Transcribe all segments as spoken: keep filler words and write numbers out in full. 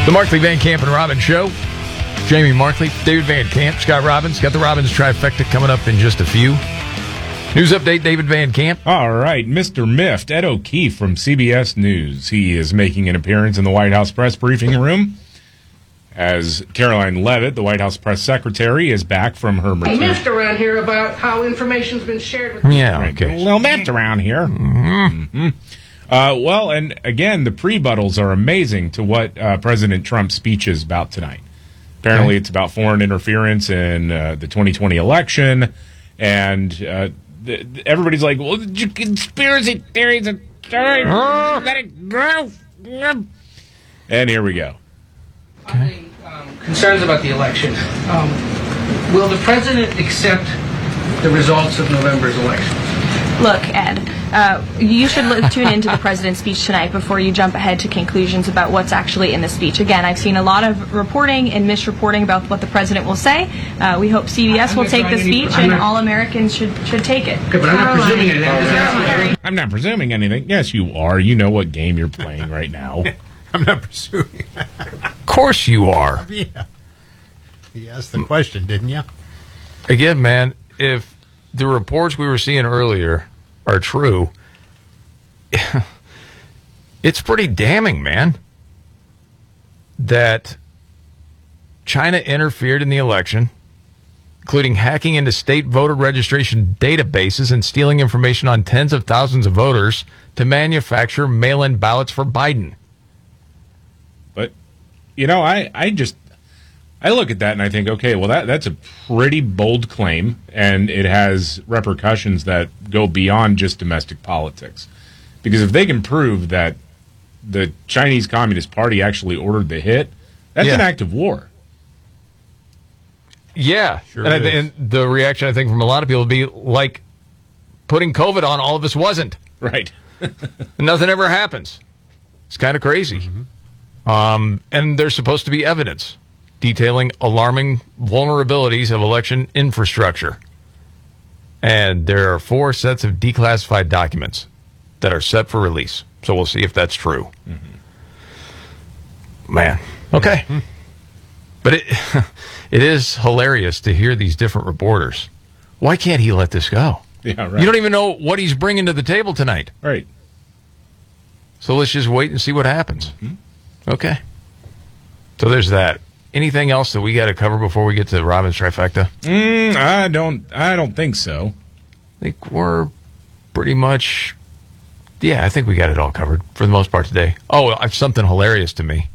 The Markley, Van Camp, and Robbins Show. Jamie Markley, David Van Camp, Scott Robbins. Got the Robbins trifecta coming up in just a few. News update, David Van Camp. All right, Mister Miffed, Ed O'Keefe from C B S News. He is making an appearance in the White House press briefing room as Caroline Leavitt, the White House press secretary, is back from her maternity. I miffed around here about how information's been shared with Yeah, okay. A little miffed around here. Mm-hmm. Mm-hmm. Uh, well, and again, the pre-buttals are amazing to what uh, President Trump's speech is about tonight. Apparently, it's about foreign interference in uh, the twenty twenty election, and uh, th- everybody's like, well, conspiracy theories are let it go. And here we go. Okay. Um, concerns about the election. Um, will the president accept the results of November's election? Look, Ed, uh, you should li- tune into the president's speech tonight before you jump ahead to conclusions about what's actually in the speech. Again, I've seen a lot of reporting and misreporting about what the president will say. Uh, we hope C B S I'm will not take the trying any- speech, I'm and not- all Americans should should take it. Okay, but I'm not presuming anything. I'm just asking- I'm not presuming anything. Yes, you are. You know what game you're playing right now. I'm not presuming. Of course you are. Yeah. You asked the question, didn't you? Again, man, if the reports we were seeing earlier are true, it's pretty damning, man, that China interfered in the election, including hacking into state voter registration databases and stealing information on tens of thousands of voters to manufacture mail-in ballots for Biden. But, you know, I, I just, I look at that and I think, okay, well, that that's a pretty bold claim, and it has repercussions that go beyond just domestic politics. Because if they can prove that the Chinese Communist Party actually ordered the hit, that's Yeah. an act of war. Yeah. Sure and, I, is. and the reaction, I think, from a lot of people would be like, putting COVID on all of us wasn't. Right. Nothing ever happens. It's kind of crazy. Um, and there's supposed to be evidence detailing alarming vulnerabilities of election infrastructure. And there are four sets of declassified documents that are set for release. So we'll see if that's true. Mm-hmm. Man. Okay. Mm-hmm. But it it is hilarious to hear these different reporters. Why can't he let this go? Yeah, right. You don't even know what he's bringing to the table tonight. Right. So let's just wait and see what happens. Mm-hmm. Okay. So there's that. Anything else that we got to cover before we get to Robbins trifecta? Mm, I don't. I don't think so. I think we're pretty much. Yeah, I think we got it all covered for the most part today. Oh, I've something hilarious to me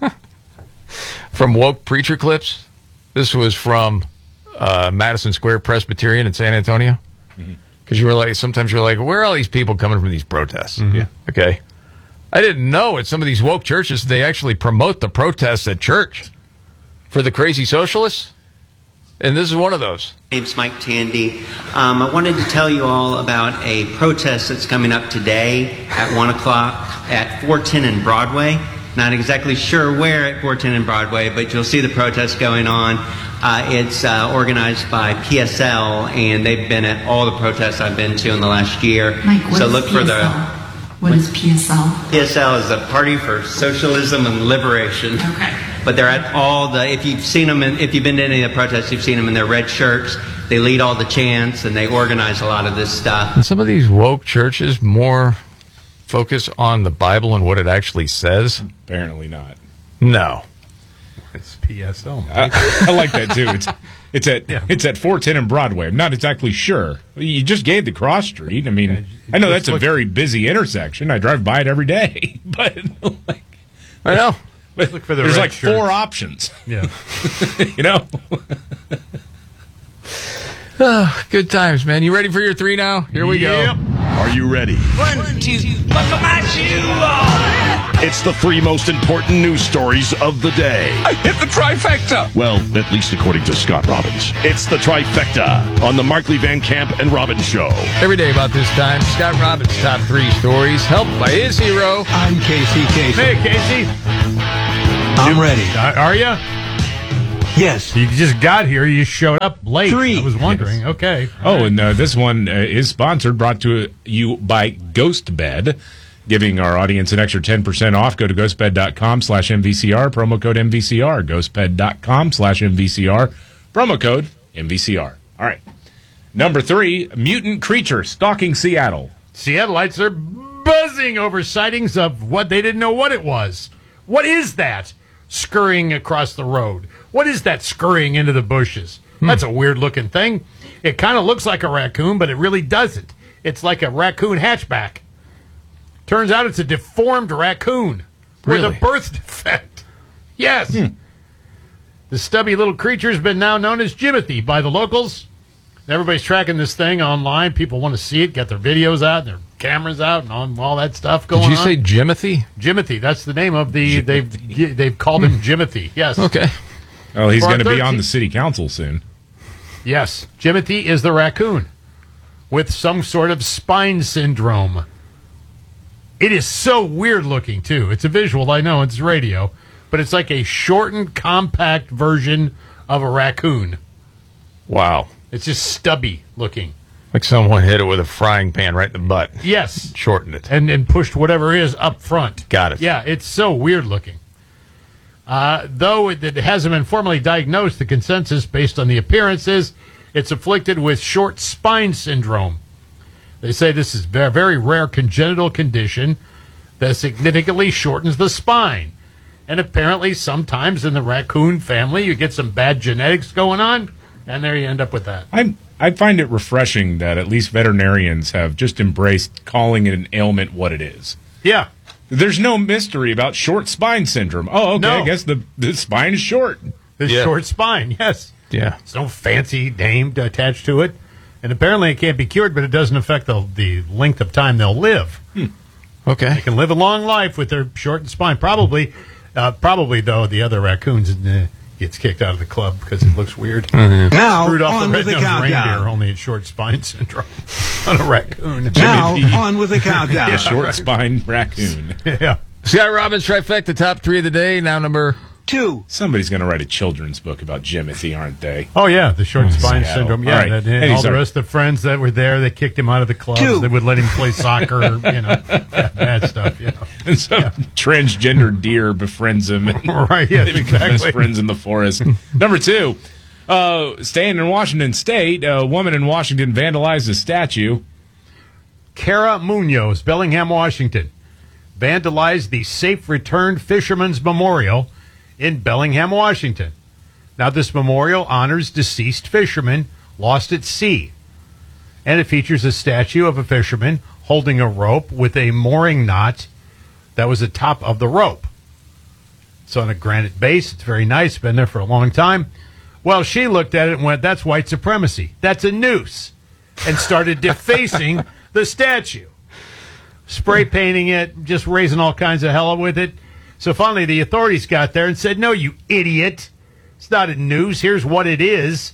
from woke preacher clips. This was from uh, Madison Square Presbyterian in San Antonio. Because mm-hmm. you were like, sometimes you're like, where are all these people coming from these protests? Mm-hmm. Yeah. Okay. I didn't know at some of these woke churches they actually promote the protests at church for the crazy socialists. And this is one of those. My name's Mike Tandy. Um, I wanted to tell you all about a protest that's coming up today at one o'clock at four ten and Broadway. Not exactly sure where at four ten and Broadway, but you'll see the protest going on. Uh, it's uh, organized by P S L, and they've been at all the protests I've been to in the last year. Mike, what so is look P S L? for the. What is P S L? P S L is a Party for Socialism and Liberation. Okay. But they're at all the, if you've seen them, in, if you've been to any of the protests, you've seen them in their red shirts. They lead all the chants, and they organize a lot of this stuff. And some of these woke churches more focus on the Bible and what it actually says. Apparently not. No. It's P S L. I, I like that too. It's it's at Yeah. it's at four ten and Broadway. I'm not exactly sure. You just gave the cross street. I mean, Yeah, I know just that's a look- very busy intersection. I drive by it every day, but like, I know. but Look for the there's red like shirts. four options. Yeah. You know. Oh, good times, man. You ready for your three now? Here we Yep. go. Are you ready? One, two, buckle my shoe. It's the three most important news stories of the day. I hit the trifecta. Well, at least according to Scott Robbins. It's the trifecta on the Markley, Van Camp, and Robbins Show. Every day about this time, Scott Robbins' top three stories, helped by his hero. I'm Casey Kasem. Hey, Casey. I'm ready. Are, are you? Yes. You just got here. You showed up late. Three. I was wondering. Okay. Oh, and uh, this one uh, is sponsored, brought to you by Ghost Bed. giving our audience an extra ten percent off. Go to ghostbed.com slash MVCR, promo code M V C R, ghostbed.com slash MVCR, promo code M V C R. All right. Number three, mutant creature stalking Seattle. Seattleites are buzzing over sightings of what they didn't know what it was. What is that scurrying across the road? What is that scurrying into the bushes? Hmm. That's a weird-looking thing. It kind of looks like a raccoon, but it really doesn't. It's like a raccoon hatchback. Turns out it's a deformed raccoon Really? with a birth defect. Yes. Hmm. The stubby little creature has been now known as Jimothy by the locals. Everybody's tracking this thing online. People want to see it, get their videos out, their cameras out, and all, all that stuff going on. Did you say Jimothy? Jimothy. That's the name of the. They've they've called him Jimothy. Yes. Okay. Oh, he's For our going to be on thirteen the city council soon. Yes. Jimothy is the raccoon with some sort of spine syndrome. It is so weird looking, too. It's a visual, I know, it's radio, but it's like a shortened, compact version of a raccoon. Wow. It's just stubby looking. Like someone hit it with a frying pan right in the butt. Yes. Shortened it. And, and pushed whatever is up front. Got it. Yeah, it's so weird looking. Uh, though it, it hasn't been formally diagnosed, the consensus based on the appearance is it's afflicted with short spine syndrome. They say this is a very, very rare congenital condition that significantly shortens the spine. And apparently sometimes in the raccoon family you get some bad genetics going on, and there you end up with that. I I find it refreshing that at least veterinarians have just embraced calling it an ailment what it is. Yeah. There's no mystery about short spine syndrome. Oh, okay, No. I guess the, the spine is short. The Yeah. short spine, yes. Yeah. There's no fancy name attached to it. And apparently it can't be cured, but it doesn't affect the, the length of time they'll live. Okay. They can live a long life with their shortened spine. Probably, uh, probably though, the other raccoons uh, gets kicked out of the club because it looks weird. Now, Screwed off on the with the red-nosed reindeer, countdown. only it's short spine syndrome on a raccoon. Now, Jimmy- on with the countdown. A short spine raccoon. Yeah. Scott Robbins trifecta, top three of the day. Now number Two. Somebody's going to write a children's book about Jimothy, aren't they? Oh, yeah, the short spine Seattle. syndrome. Yeah, All right. that- and And all he's the our- rest of the friends that were there, they kicked him out of the clubs. Two. They would let him play soccer, you know, that bad stuff, you know. And some transgender deer befriends him. And Right, yeah, they become best exactly. friends in the forest. Number two, uh, staying in Washington State, a woman in Washington vandalized a statue. Cara Munoz, Bellingham, Washington, vandalized the Safe Returned Fisherman's Memorial in Bellingham, Washington. Now, this memorial honors deceased fishermen lost at sea, and it features a statue of a fisherman holding a rope with a mooring knot that was the top of the rope. It's on a granite base. It's very nice. Been there for a long time. Well, she looked at it and went, that's white supremacy. That's a noose. And started defacing the statue. Spray painting it, just raising all kinds of hell with it. So finally the authorities got there and said, no, you idiot. It's not a noose. Here's what it is.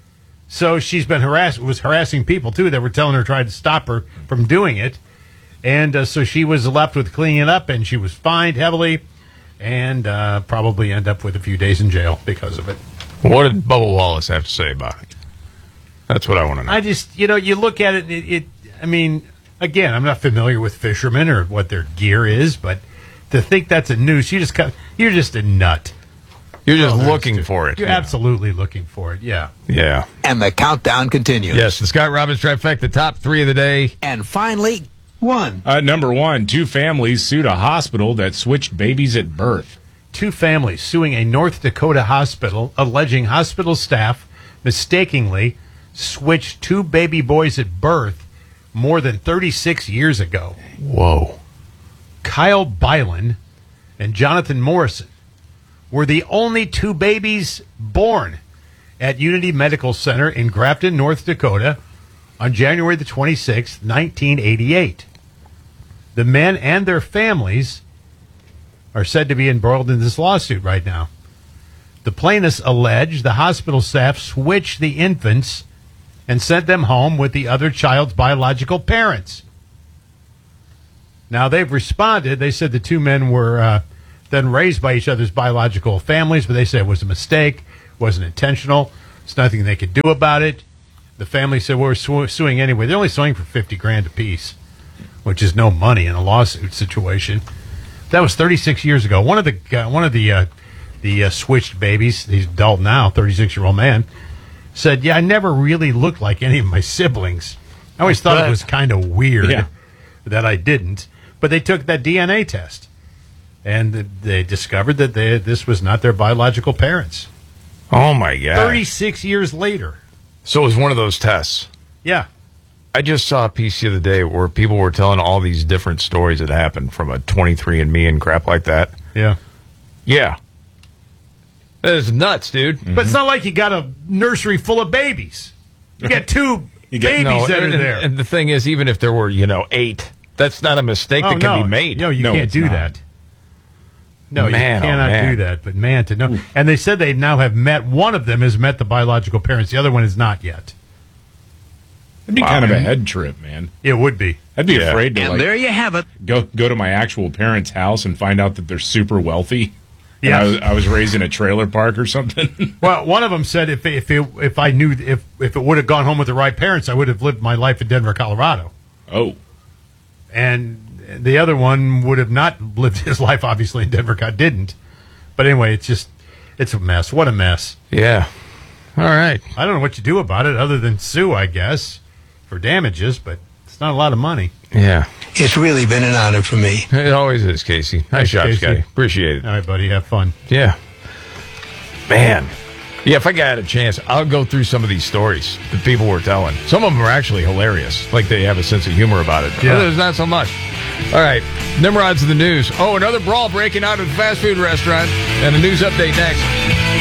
So she's been harassed, was harassing people, too, that were telling her, tried to stop her from doing it. And uh, so she was left with cleaning it up, and she was fined heavily and uh, probably end up with a few days in jail because of it. What did Bubba Wallace have to say about it? That's what I want to know. I just, you know, you look at it, it, it I mean, again, I'm not familiar with fishermen or what their gear is, but to think that's a noose, you just cut, you're just a nut. You're just Well, looking there's- for it. You're absolutely looking for it, yeah. Yeah. And the countdown continues. Yes, the Scott Robbins trifecta, top three of the day. And finally, one. Uh, number one, two families sued a hospital that switched babies at birth. Two families suing a North Dakota hospital, alleging hospital staff mistakenly switched two baby boys at birth more than thirty-six years ago. Whoa. Kyle Bylan and Jonathan Morrison were the only two babies born at Unity Medical Center in Grafton, North Dakota on January the twenty-sixth, nineteen eighty-eight. The men and their families are said to be embroiled in this lawsuit right now. The plaintiffs allege the hospital staff switched the infants and sent them home with the other child's biological parents. Now, they've responded. They said the two men were uh, then raised by each other's biological families, but they said it was a mistake, wasn't intentional. There's nothing they could do about it. The family said, well, we're su- suing anyway. They're only suing for fifty grand apiece, which is no money in a lawsuit situation. That was thirty-six years ago. One of the uh, one of the uh, the uh, switched babies, he's adult now, thirty-six-year-old man, said, "Yeah, I never really looked like any of my siblings. I always thought it was kind of weird Yeah. that I didn't." But they took that D N A test, and they discovered that they, this was not their biological parents. Oh, my God. thirty-six years later. So it was one of those tests. Yeah. I just saw a piece the other day where people were telling all these different stories that happened from a twenty-three and me and crap like that. Yeah. Yeah. That is nuts, dude. Mm-hmm. But it's not like you got a nursery full of babies. You got two You get- babies no, that are and, there. And the thing is, even if there were, you know, eight, that's not a mistake Oh, that can no. be made. No, you No, can't it's do not. that. No, Man, you oh, cannot man. do that. But man, to know. And they said they now have met, one of them has met the biological parents. The other one is not yet. It'd be Wow. kind of a head trip, man. It would be. I'd be Yeah. afraid to And like there you have it. go go to my actual parents' house and find out that they're super wealthy. And Yes. I was, I was raised in a trailer park or something. Well, one of them said if if it, if I knew if if it would have gone home with the right parents, I would have lived my life in Denver, Colorado. Oh, And the other one would have not lived his life, obviously, in Denver. God didn't. But anyway, it's just, it's a mess. What a mess. Yeah. All right. I don't know what you do about it other than sue, I guess, for damages, but it's not a lot of money. Yeah. It's really been an honor for me. It always is, Casey. Nice Thanks, job, Casey. Scotty. Appreciate it. All right, buddy, have fun. Yeah. Man. Yeah, if I got a chance, I'll go through some of these stories that people were telling. Some of them are actually hilarious. Like they have a sense of humor about it. Yeah. Others, not so much. All right. Nimrod's in the news. Oh, another brawl breaking out at a fast food restaurant. And a news update next.